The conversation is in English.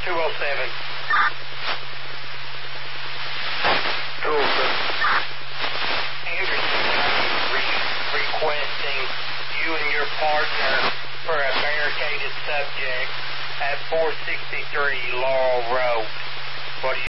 207. 207. Anderson County requesting you and your partner for a barricaded subject at 463 Laurel Road. What do you